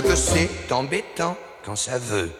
que c'est embêtant quand ça veut.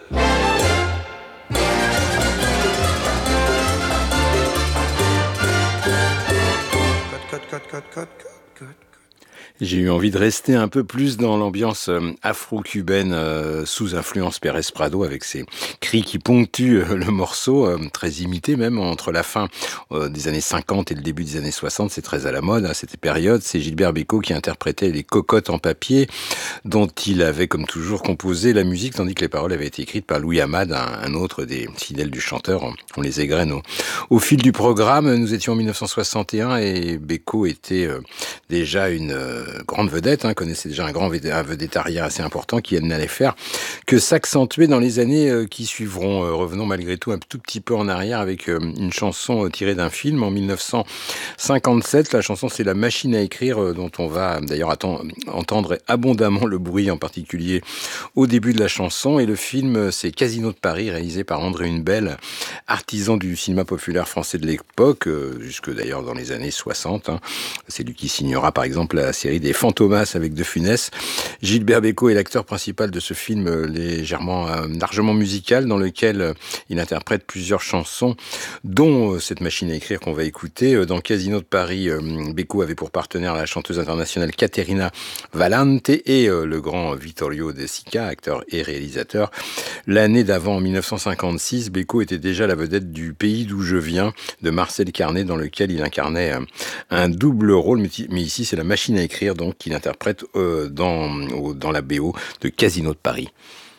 Code, code, code, code, code. J'ai eu envie de rester un peu plus dans l'ambiance afro-cubaine sous influence Pérez Prado avec ses cris qui ponctuent le morceau, très imité même entre la fin des années 50 et le début des années 60. C'est très à la mode à cette période. C'est Gilbert Bécaud qui interprétait les cocottes en papier dont il avait comme toujours composé la musique tandis que les paroles avaient été écrites par Louis Amade, un autre des fidèles du chanteur. On les égrène au fil du programme. Nous étions en 1961 et Bécaud était déjà une grande vedette, connaissait déjà un vedettariat assez important qui n'allait faire que s'accentuer dans les années qui suivront. Revenons malgré tout un tout petit peu en arrière avec une chanson tirée d'un film en 1957. La chanson c'est La machine à écrire dont on va d'ailleurs entendre abondamment le bruit en particulier au début de la chanson. Et le film c'est Casino de Paris réalisé par André Hunebelle, artisan du cinéma populaire français de l'époque, jusque d'ailleurs dans les années 60. C'est lui qui signera par exemple la série des Fantomas avec De Funès. Gilbert Bécaud est l'acteur principal de ce film largement musical dans lequel il interprète plusieurs chansons dont cette machine à écrire qu'on va écouter. Dans Casino de Paris, Bécaud avait pour partenaire la chanteuse internationale Caterina Valente et le grand Vittorio De Sica, acteur et réalisateur. L'année d'avant, en 1956, Bécaud était déjà la vedette du Pays d'où je viens de Marcel Carné dans lequel il incarnait un double rôle, mais ici c'est la machine à écrire donc qu'il interprète dans la BO de Casino de Paris.